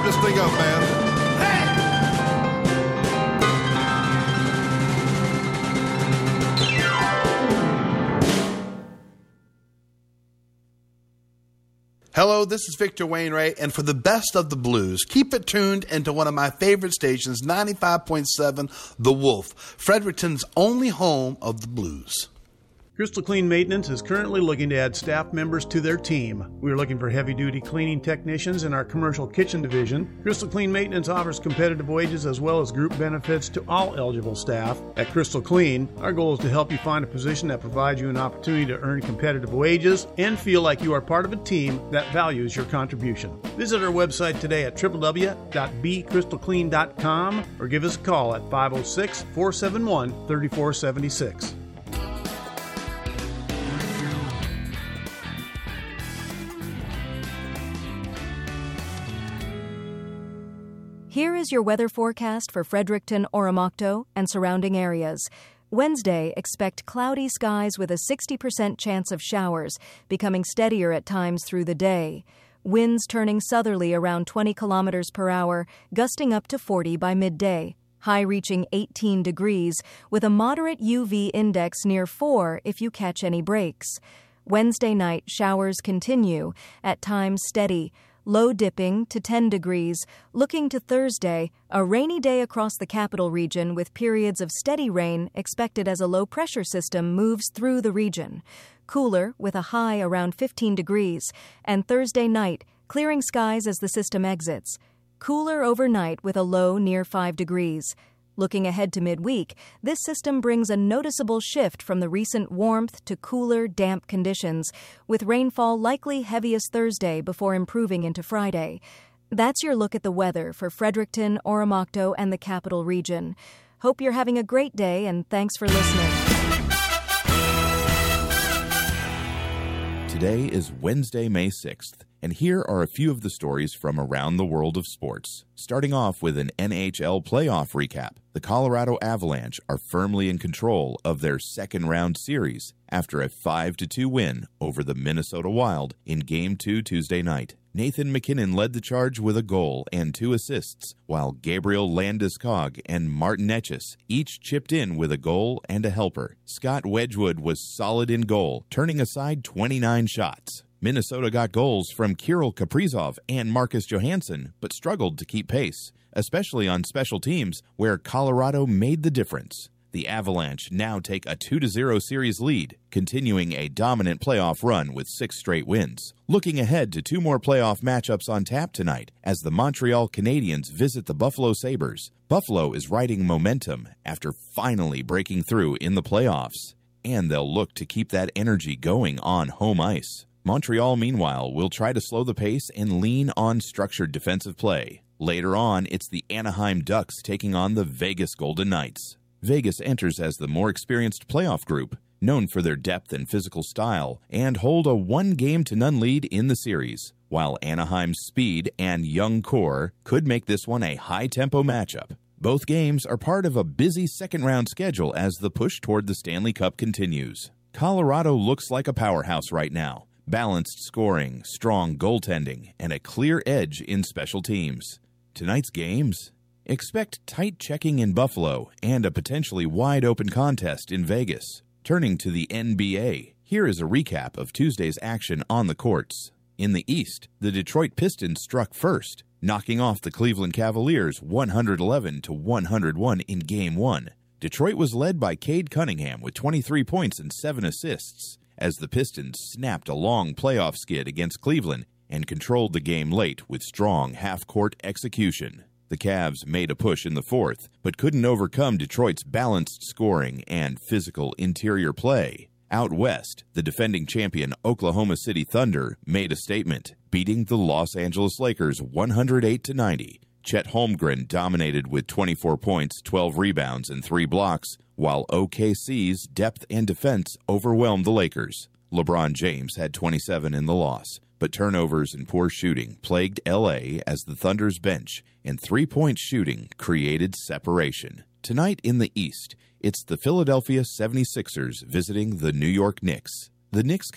this thing up, man. Hello, this is Victor Wainwright, and for the best of the blues, keep it tuned into one of my favorite stations, 95.7 The Wolf, Fredericton's only home of the blues. Crystal Clean Maintenance is currently looking to add staff members to their team. We are looking for heavy-duty cleaning technicians in our commercial kitchen division. Crystal Clean Maintenance offers competitive wages as well as group benefits to all eligible staff. At Crystal Clean, our goal is to help you find a position that provides you an opportunity to earn competitive wages and feel like you are part of a team that values your contribution. Visit our website today at www.becrystalclean.com or give us a call at 506-471-3476. Here is your weather forecast for Fredericton, Oromocto, and surrounding areas. Wednesday, expect cloudy skies with a 60% chance of showers, becoming steadier at times through the day. Winds turning southerly around 20 kilometers per hour, gusting up to 40 by midday. High reaching 18 degrees, with a moderate UV index near 4 if you catch any breaks. Wednesday night, showers continue, at times steady. Low dipping to 10 degrees. Looking to Thursday, a rainy day across the capital region with periods of steady rain expected as a low-pressure system moves through the region. Cooler with a high around 15 degrees. And Thursday night, clearing skies as the system exits. Cooler overnight with a low near 5 degrees. Looking ahead to midweek, this system brings a noticeable shift from the recent warmth to cooler, damp conditions, with rainfall likely heaviest Thursday before improving into Friday. That's your look at the weather for Fredericton, Oromocto, and the Capital Region. Hope you're having a great day, and thanks for listening. Today is Wednesday, May 6th, and here are a few of the stories from around the world of sports. Starting off with an NHL playoff recap. The Colorado Avalanche are firmly in control of their second-round series after a 5-2 win over the Minnesota Wild in Game 2 Tuesday night. Nathan MacKinnon led the charge with a goal and 2 assists, while Gabriel Landeskog and Martin Necas each chipped in with a goal and a helper. Scott Wedgwood was solid in goal, turning aside 29 shots. Minnesota got goals from Kirill Kaprizov and Marcus Johansson, but struggled to keep pace, especially on special teams where Colorado made the difference. The Avalanche now take a 2-0 series lead, continuing a dominant playoff run with 6 straight wins. Looking ahead to 2 more playoff matchups on tap tonight as the Montreal Canadiens visit the Buffalo Sabres. Buffalo is riding momentum after finally breaking through in the playoffs, and they'll look to keep that energy going on home ice. Montreal, meanwhile, will try to slow the pace and lean on structured defensive play. Later on, it's the Anaheim Ducks taking on the Vegas Golden Knights. Vegas enters as the more experienced playoff group, known for their depth and physical style, and hold a 1-0 lead in the series, while Anaheim's speed and young core could make this one a high-tempo matchup. Both games are part of a busy second-round schedule as the push toward the Stanley Cup continues. Colorado looks like a powerhouse right now. Balanced scoring, strong goaltending, and a clear edge in special teams. Tonight's games? Expect tight checking in Buffalo and a potentially wide-open contest in Vegas. Turning to the NBA, here is a recap of Tuesday's action on the courts. In the East, the Detroit Pistons struck first, knocking off the Cleveland Cavaliers 111-101 in Game 1. Detroit was led by Cade Cunningham with 23 points and 7 assists, as the Pistons snapped a long playoff skid against Cleveland and controlled the game late with strong half-court execution. The Cavs made a push in the fourth, but couldn't overcome Detroit's balanced scoring and physical interior play. Out west, the defending champion Oklahoma City Thunder made a statement, beating the Los Angeles Lakers 108-90. Chet Holmgren dominated with 24 points, 12 rebounds, and 3 blocks, while OKC's depth and defense overwhelmed the Lakers. LeBron James had 27 in the loss, but turnovers and poor shooting plagued L.A. as the Thunder's bench and three-point shooting created separation. Tonight in the East, it's the Philadelphia 76ers visiting the New York Knicks. The Knicks